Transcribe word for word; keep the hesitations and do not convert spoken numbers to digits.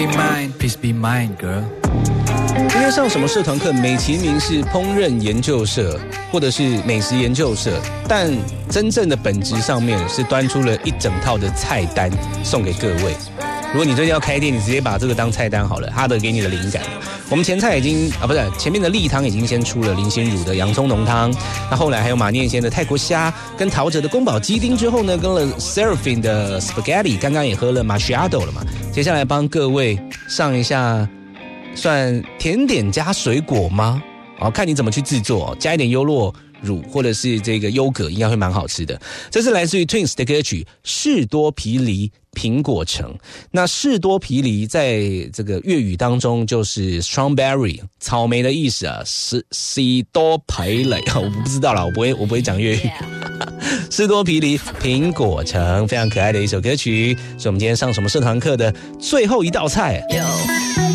be mine, please be mine, girl。 今天上什么社团课？美其名是烹饪研究社，或者是美食研究社，但真正的本质上面是端出了一整套的菜单送给各位。如果你最近要开店，你直接把这个当菜单好了，哈德给你的灵感。我们前菜已经啊，不是前面的例汤已经先出了林心如的洋葱浓汤，那后来还有马念先的泰国虾，跟陶喆的宫保鸡丁之后呢，跟了 Seraphine 的 Spaghetti， 刚刚也喝了 Macchiato 了嘛。接下来帮各位上一下，算甜点加水果吗？哦，看你怎么去制作，加一点优酪乳或者是这个优格，应该会蛮好吃的。这是来自于 Twins 的歌曲《士多啤梨苹果城》。那士多啤梨在这个粤语当中就是 strawberry 草莓的意思啊，是士多啤梨，我不知道啦，我不会我不会讲粤语。士多啤梨苹果城，非常可爱的一首歌曲，是我们今天上什么社团课的最后一道菜。